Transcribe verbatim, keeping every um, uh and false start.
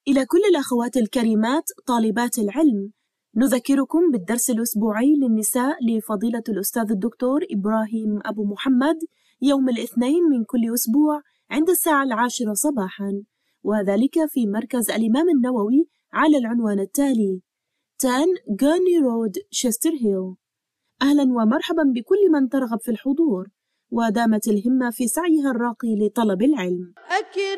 إلى كل الأخوات الكريمات طالبات العلم، نذكركم بالدرس الأسبوعي للنساء لفضيلة الأستاذ الدكتور إبراهيم أبو محمد يوم الاثنين من كل أسبوع عند الساعة العاشرة صباحا، وذلك في مركز الإمام النووي على العنوان التالي: عشرة غورني رود، شيستر هيل. أهلا ومرحبا بكل من ترغب في الحضور ودامت الهمة في سعيها الراقي لطلب العلم.